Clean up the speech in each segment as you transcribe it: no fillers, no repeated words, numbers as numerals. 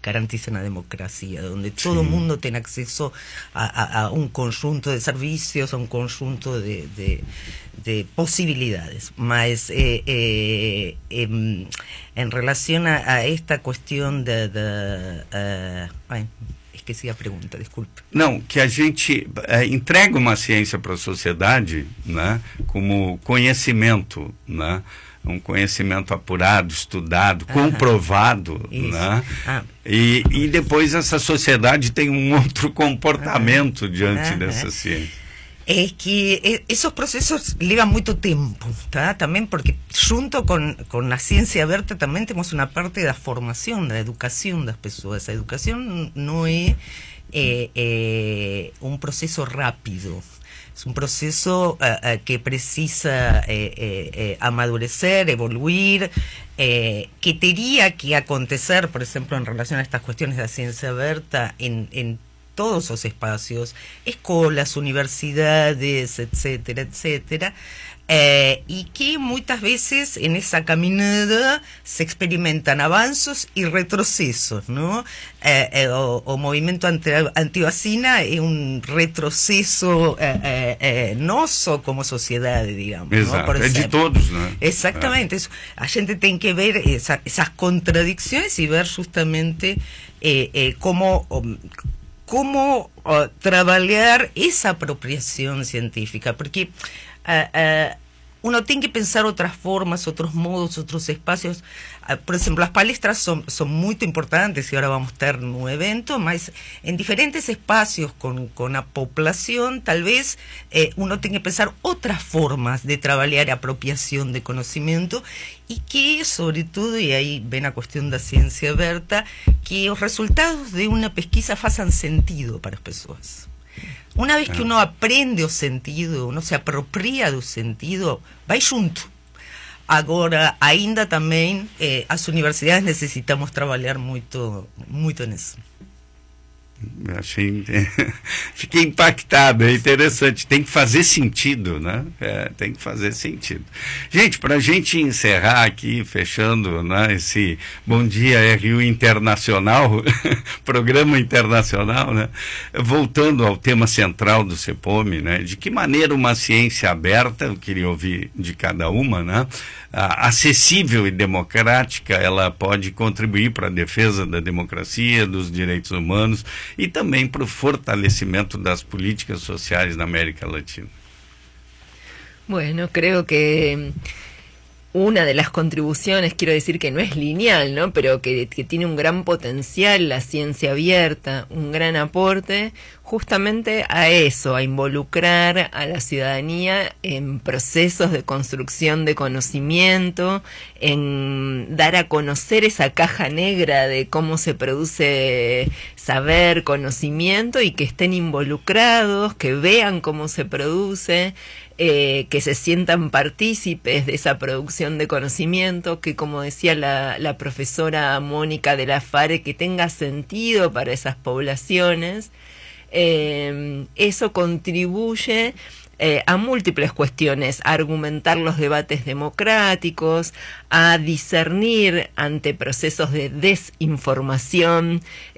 garantizan la democracia, donde todo el mundo tiene acceso a un conjunto de servicios, a un conjunto de posibilidades. Mas en relación a esta cuestión esqueci a pergunta, desculpe. Não, que a gente entrega uma ciência para a sociedade, né, como conhecimento, né, um conhecimento apurado, estudado, comprovado, né, e depois essa sociedade tem um outro comportamento diante dessa ciência. Es que esos procesos llevan mucho tiempo, ¿tá? También porque junto con la ciencia abierta también tenemos una parte de la formación, de la educación de las personas. La educación no es un proceso rápido, es un proceso que precisa amadurecer, evoluir, que tendría que acontecer, por ejemplo, en relación a estas cuestiones de la ciencia abierta en todos los espacios, escuelas, universidades, etcétera, etcétera, y que muchas veces en esa caminada se experimentan avances y retrocesos, ¿no? O movimiento antivacina es un retroceso nosso como sociedad, digamos. Exato, ¿no? es de todos, ¿no? Exactamente, eso. A gente tiene que ver esas contradicciones y ver justamente cómo trabajar esa apropiación científica, porque uno tiene que pensar otras formas, otros modos, otros espacios. Por ejemplo, las palestras son muy importantes y ahora vamos a tener un evento, más en diferentes espacios con la población, tal vez uno tiene que pensar otras formas de trabajar apropiación de conocimiento y que, sobre todo, y ahí ven la cuestión de la ciencia abierta, que los resultados de una pesquisa façam sentido para las personas. Una vez que uno aprende o sentido, uno se apropria do sentido, vai junto. Agora, ainda também, as universidades necessitamos trabalhar muito nisso. Fiquei impactado, é interessante, tem que fazer sentido, né? Tem que fazer sentido. Gente, para a gente encerrar aqui, fechando, né, esse Bom Dia RU Internacional, programa internacional, né? Voltando ao tema central do CEPOM, né? De que maneira uma ciência aberta, eu queria ouvir de cada uma, né? Acessível e democrática, ela pode contribuir para a defesa da democracia, dos direitos humanos y también para el fortalecimiento de las políticas sociales de América Latina. Bueno, creo que una de las contribuciones, quiero decir que no es lineal, ¿no? Pero que tiene un gran potencial, la ciencia abierta, un gran aporte, justamente a eso, a involucrar a la ciudadanía en procesos de construcción de conocimiento, en dar a conocer esa caja negra de cómo se produce saber, conocimiento, y que estén involucrados, que vean cómo se produce, que se sientan partícipes de esa producción de conocimiento, que, como decía la profesora Mónica de la FARE, que tenga sentido para esas poblaciones. Eso contribuye a múltiples cuestiones, a argumentar los debates democráticos, a discernir ante procesos de desinformación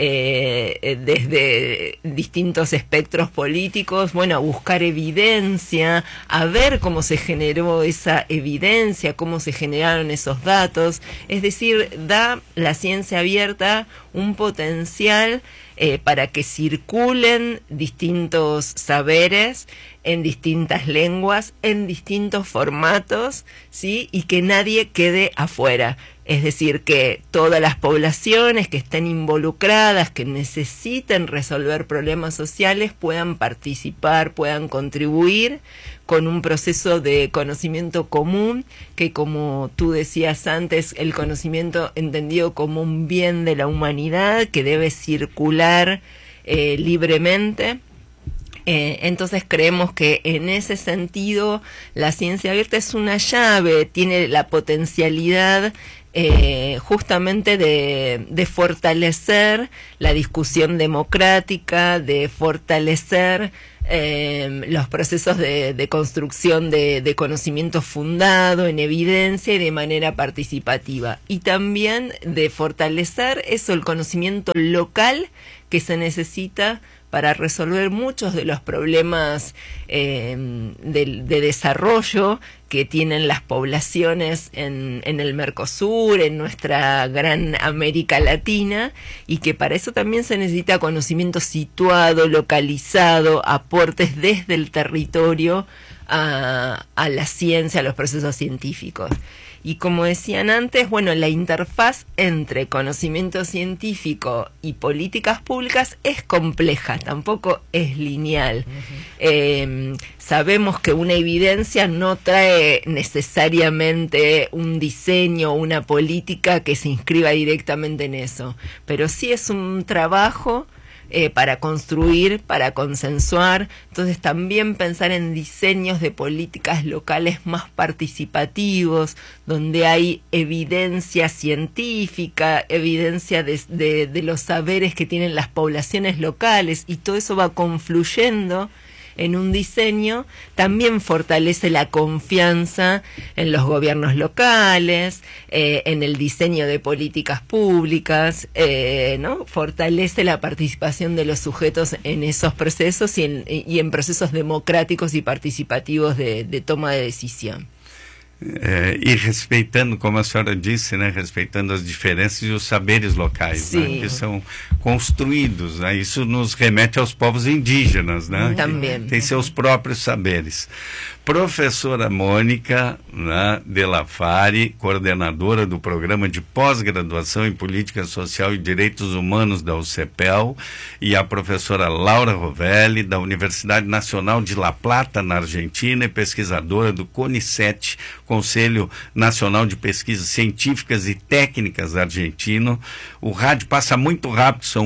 desde distintos espectros políticos, bueno, a buscar evidencia, a ver cómo se generó esa evidencia, cómo se generaron esos datos. Es decir, da la ciencia abierta un potencial para que circulen distintos saberes en distintas lenguas, en distintos formatos, ¿sí? Y que nadie quede afuera. Es decir, que todas las poblaciones que estén involucradas, que necesiten resolver problemas sociales, puedan participar, puedan contribuir con un proceso de conocimiento común, que, como tú decías antes, el conocimiento entendido como un bien de la humanidad que debe circular libremente. Entonces creemos que en ese sentido la ciencia abierta es una llave, tiene la potencialidad justamente de fortalecer la discusión democrática, de fortalecer los procesos de construcción de conocimiento fundado en evidencia y de manera participativa, y también de fortalecer eso, el conocimiento local que se necesita para resolver muchos de los problemas de desarrollo que tienen las poblaciones en el Mercosur, en nuestra gran América Latina, y que para eso también se necesita conocimiento situado, localizado, aportes desde el territorio a la ciencia, a los procesos científicos. Y como decían antes, bueno, la interfaz entre conocimiento científico y políticas públicas es compleja, tampoco es lineal. Sabemos que una evidencia no trae necesariamente un diseño, una política que se inscriba directamente en eso, pero sí es un trabajo para construir, para consensuar. Entonces también pensar en diseños de políticas locales más participativos, donde hay evidencia científica, evidencia de los saberes que tienen las poblaciones locales, y todo eso va confluyendo en un diseño, también fortalece la confianza en los gobiernos locales, en el diseño de políticas públicas, ¿no? Fortalece la participación de los sujetos en esos procesos y en procesos democráticos y participativos de toma de decisión. E respeitando, como a senhora disse, né, respeitando as diferenças e os saberes locais, né, que são construídos, né, isso nos remete aos povos indígenas, né, que têm seus próprios saberes. Professora Mônica, né, de la Fari, coordenadora do Programa de Pós-Graduação em Política Social e Direitos Humanos da UCPEL, e a professora Laura Rovelli, da Universidade Nacional de La Plata, na Argentina, e pesquisadora do CONICET, Conselho Nacional de Pesquisas Científicas e Técnicas argentino. O rádio passa muito rápido, são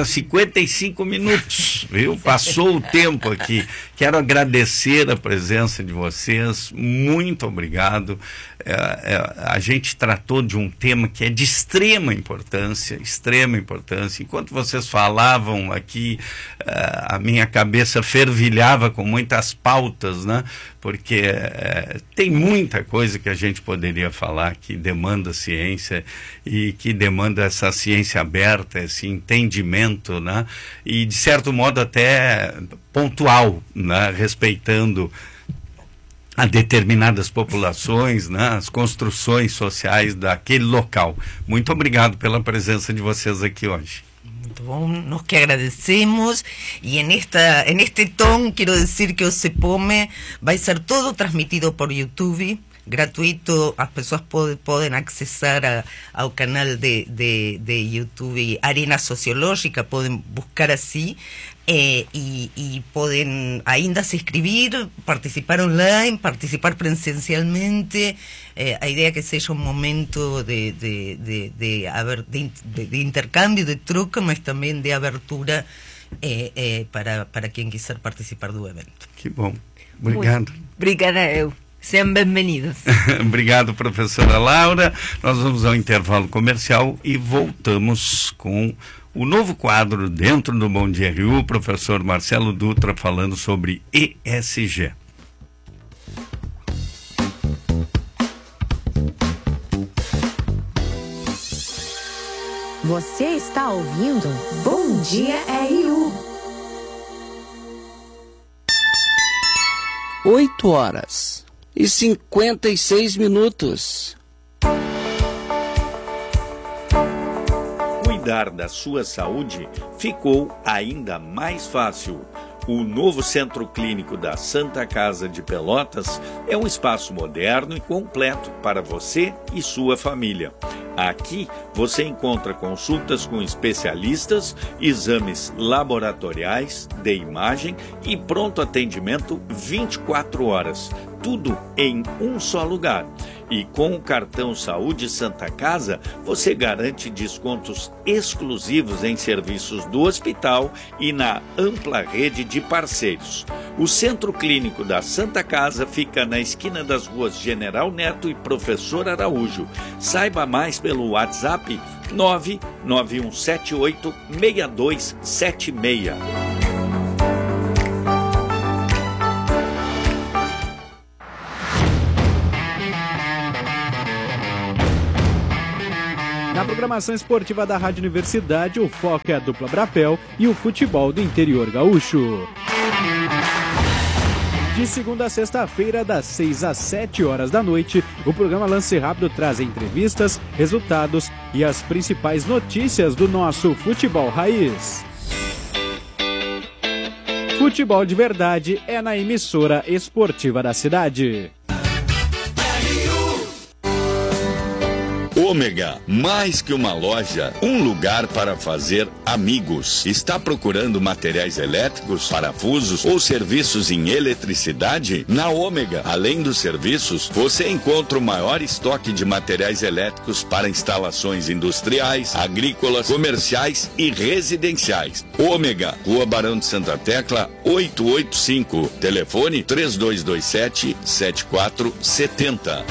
8h55, viu? Passou o tempo aqui. Quero agradecer a presença de vocês, muito obrigado. A gente tratou de um tema que é de extrema importância. Enquanto vocês falavam aqui, a minha cabeça fervilhava com muitas pautas, né? Porque tem muita coisa que a gente poderia falar que demanda ciência e que demanda essa ciência aberta, esse entendimento, né? E de certo modo até pontual, né? Respeitando a determinadas populações, né, as construções sociais daquele local. Muito obrigado pela presença de vocês aqui hoje. Muito bom, nós que agradecemos, e en este tom quiero decir que o CEPOME vai ser todo transmitido por YouTube, gratuito. As pessoas podem acessar ao canal de YouTube Arena Sociológica, podem buscar assim, y pueden ainda se inscribir, participar online, participar presencialmente. A idea que seja un momento de intercambio, de troca, mas também de abertura para quem quiser participar do evento. Que bom, obrigado. Obrigada eu. Sejam bem-vindos. Obrigado, professora Laura. Nós vamos ao intervalo comercial e voltamos com o novo quadro dentro do Bom Dia RU, o professor Marcelo Dutra falando sobre ESG. Você está ouvindo Bom Dia RU. 8h56. Cuidar da sua saúde ficou ainda mais fácil. O novo Centro Clínico da Santa Casa de Pelotas é um espaço moderno e completo para você e sua família. Aqui você encontra consultas com especialistas, exames laboratoriais, de imagem e pronto atendimento 24 horas. Tudo em um só lugar. E com o cartão Saúde Santa Casa, você garante descontos exclusivos em serviços do hospital e na ampla rede de parceiros. O Centro Clínico da Santa Casa fica na esquina das ruas General Neto e Professor Araújo. Saiba mais pelo WhatsApp 991786276. programação esportiva da Rádio Universidade, o foco é a dupla Brapel e o futebol do interior gaúcho. De segunda a sexta-feira, das 6 às 7 horas da noite, o programa Lance Rápido traz entrevistas, resultados e as principais notícias do nosso futebol raiz. Futebol de verdade é na emissora esportiva da cidade. Ômega, mais que uma loja, um lugar para fazer amigos. Está procurando materiais elétricos, parafusos ou serviços em eletricidade? Na Ômega, além dos serviços, você encontra o maior estoque de materiais elétricos para instalações industriais, agrícolas, comerciais e residenciais. Ômega, Rua Barão de Santa Tecla, 885. Telefone 3227-7470.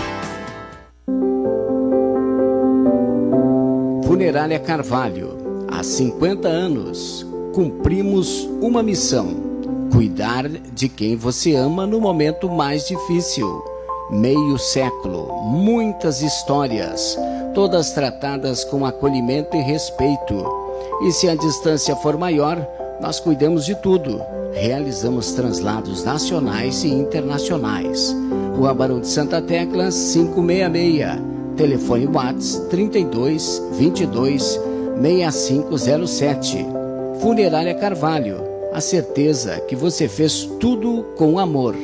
Funerária Carvalho, há 50 anos, cumprimos uma missão: cuidar de quem você ama no momento mais difícil. Meio século, muitas histórias, todas tratadas com acolhimento e respeito. E se a distância for maior, nós cuidamos de tudo. Realizamos translados nacionais e internacionais. Rua Barão de Santa Tecla, 566. Telefone WhatsApp 32 22 6507. Funerária Carvalho, a certeza que você fez tudo com amor.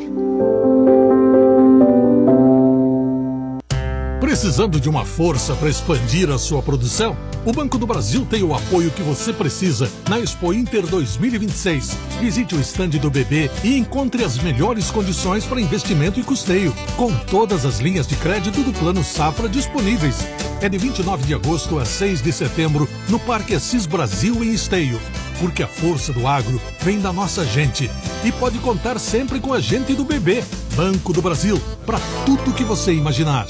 Precisando de uma força para expandir a sua produção? O Banco do Brasil tem o apoio que você precisa na Expo Inter 2026. Visite o estande do BB e encontre as melhores condições para investimento e custeio, com todas as linhas de crédito do Plano Safra disponíveis. É de 29 de agosto a 6 de setembro, no Parque Assis Brasil, em Esteio. Porque a força do agro vem da nossa gente. E pode contar sempre com a gente do BB. Banco do Brasil, para tudo que você imaginar.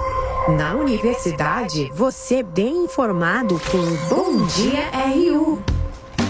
Na universidade, você bem informado com Bom Dia RU.